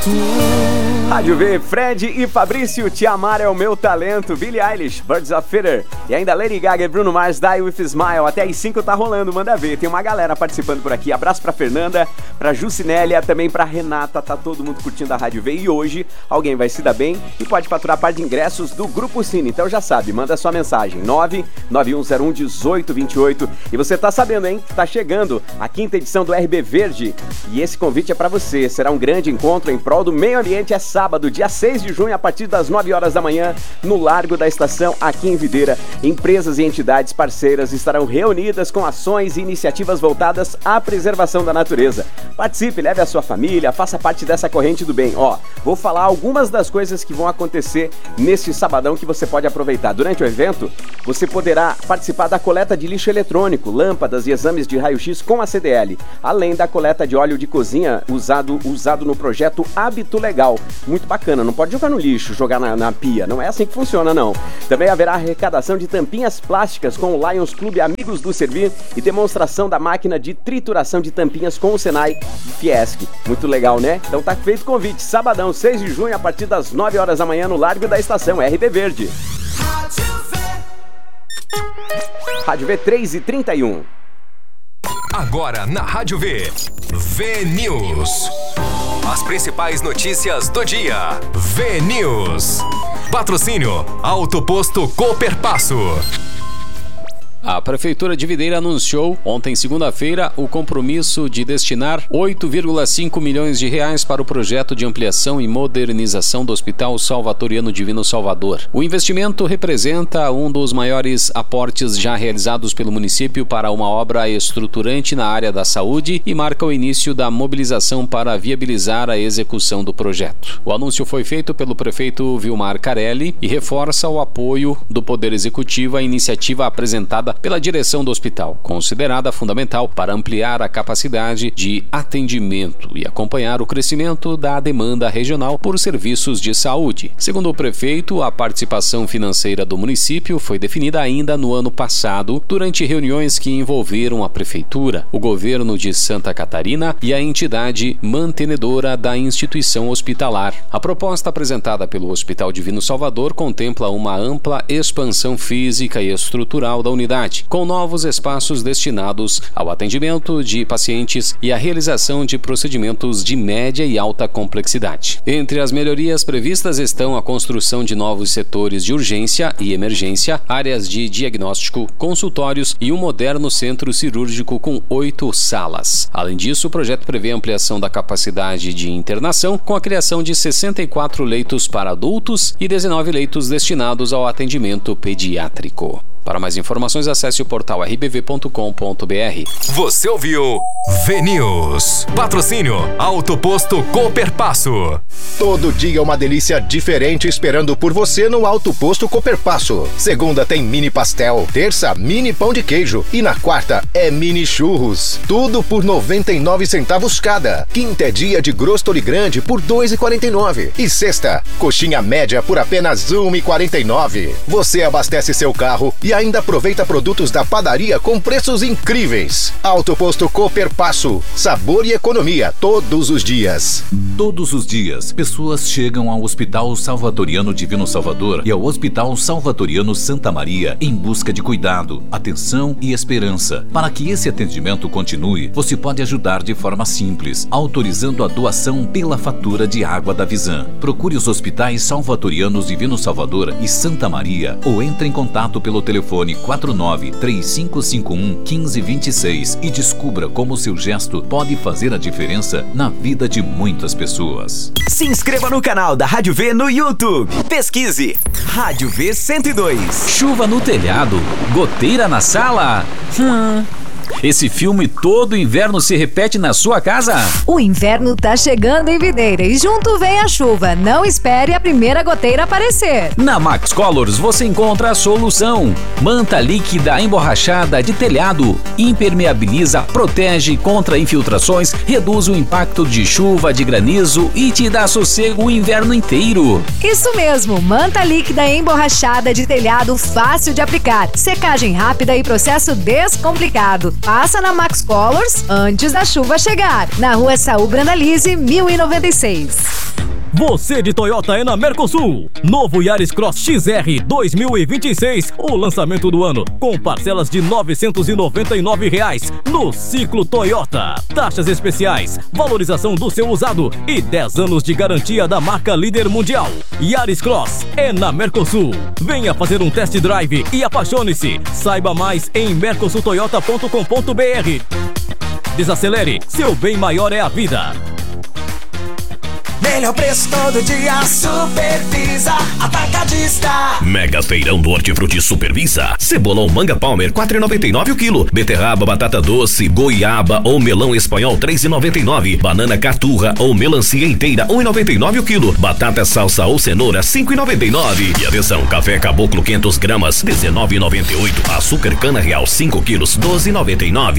Rádio V, Fred e Fabrício, Te Amar é o Meu Talento, Billie Eilish, Birds of Feather e ainda Lady Gaga e Bruno Mars, Die With Smile. Até às 5 tá rolando, manda ver. Tem uma galera participando por aqui. Abraço pra Fernanda, pra Jucinélia, também pra Renata. Tá todo mundo curtindo a Rádio V e hoje alguém vai se dar bem e pode faturar par de ingressos do Grupo Cine. Então já sabe, manda sua mensagem 991011828. E você tá sabendo, hein, que tá chegando a 5ª edição do RB Verde e esse convite é pra você. Será um grande encontro em prol do meio ambiente. É sábado, dia 6 de junho, a partir das 9 horas da manhã, no Largo da Estação, aqui em Videira. Empresas e entidades parceiras estarão reunidas com ações e iniciativas voltadas à preservação da natureza. Participe, leve a sua família, faça parte dessa corrente do bem. Vou falar algumas das coisas que vão acontecer neste sabadão que você pode aproveitar. Durante o evento, você poderá participar da coleta de lixo eletrônico, lâmpadas e exames de raio-x com a CDL, além da coleta de óleo de cozinha usado no projeto Hábito Legal. Muito bacana, não pode jogar no lixo, jogar na pia, não é assim que funciona não. Também haverá arrecadação de tampinhas plásticas com o Lions Clube Amigos do Servir e demonstração da máquina de trituração de tampinhas com o Senai e Fiesc. Muito legal, né? Então tá feito o convite, sabadão, 6 de junho, a partir das 9 horas da manhã, no Largo da Estação, RB Verde. Rádio V 3h31. Agora na Rádio V, V-News. As principais notícias do dia. V-News. Patrocínio Auto Posto Cooperpasso. A Prefeitura de Videira anunciou ontem, segunda-feira, o compromisso de destinar 8,5 milhões de reais para o projeto de ampliação e modernização do Hospital Salvatoriano Divino Salvador. O investimento representa um dos maiores aportes já realizados pelo município para uma obra estruturante na área da saúde e marca o início da mobilização para viabilizar a execução do projeto. O anúncio foi feito pelo prefeito Vilmar Carelli e reforça o apoio do Poder Executivo à iniciativa apresentada pela direção do hospital, considerada fundamental para ampliar a capacidade de atendimento e acompanhar o crescimento da demanda regional por serviços de saúde. Segundo o prefeito, a participação financeira do município foi definida ainda no ano passado, durante reuniões que envolveram a prefeitura, o governo de Santa Catarina e a entidade mantenedora da instituição hospitalar. A proposta apresentada pelo Hospital Divino Salvador contempla uma ampla expansão física e estrutural da unidade, com novos espaços destinados ao atendimento de pacientes e à realização de procedimentos de média e alta complexidade. Entre as melhorias previstas estão a construção de novos setores de urgência e emergência, áreas de diagnóstico, consultórios e um moderno centro cirúrgico com 8 salas. Além disso, o projeto prevê a ampliação da capacidade de internação, com a criação de 64 leitos para adultos e 19 leitos destinados ao atendimento pediátrico. Para mais informações, acesse o portal rbv.com.br. Você ouviu V-News. Patrocínio Auto Posto Cooperpasso. Todo dia uma delícia diferente esperando por você no Auto Posto Cooperpasso. Segunda tem mini pastel, terça mini pão de queijo e na quarta é mini churros. Tudo por 99 centavos cada. Quinta é dia de grostori grande por 2,49. E sexta, coxinha média por apenas 1,49. Você abastece seu carro e ainda aproveita produtos da padaria com preços incríveis. Auto Posto Cooperpasso. Sabor e economia todos os dias. Todos os dias, pessoas chegam ao Hospital Salvatoriano Divino Salvador e ao Hospital Salvatoriano Santa Maria em busca de cuidado, atenção e esperança. Para que esse atendimento continue, você pode ajudar de forma simples, autorizando a doação pela fatura de água da Visan. Procure os hospitais Salvatorianos Divino Salvador e Santa Maria ou entre em contato pelo telefone 49-3551-1526 e descubra como seu gesto pode fazer a diferença na vida de muitas pessoas. Se inscreva no canal da Rádio V no YouTube. Pesquise Rádio V 102. Chuva no telhado, goteira na sala. Esse filme todo inverno se repete na sua casa? O inverno tá chegando em Videira e junto vem a chuva. Não espere a primeira goteira aparecer. Na Max Colors você encontra a solução. Manta líquida emborrachada de telhado. Impermeabiliza, protege contra infiltrações, reduz o impacto de chuva, de granizo e te dá sossego o inverno inteiro. Isso mesmo, manta líquida emborrachada de telhado fácil de aplicar. Secagem rápida e processo descomplicado. Passa na Max Colors antes da chuva chegar. Na rua Saul Brandalize, 1096. Você de Toyota é na Mercosul. Novo Yaris Cross XR 2026, o lançamento do ano, com parcelas de R$ 999 no Ciclo Toyota. Taxas especiais, valorização do seu usado e 10 anos de garantia da marca líder mundial. Yaris Cross é na Mercosul. Venha fazer um test drive e apaixone-se. Saiba mais em mercosultoyota.com.br. Desacelere, seu bem maior é a vida. Melhor preço todo dia, Supervisa Atacadista. Mega Feirão do Hortifruti Supervisa. Cebolão Manga Palmer, 4,99 o quilo. Beterraba, batata doce, goiaba ou melão espanhol, 3,99. Banana caturra ou melancia inteira, 1,99 o quilo. Batata salsa ou cenoura, 5,99. E atenção, café caboclo 500 gramas, 19,98. Açúcar cana real, 5 quilos, 12,99.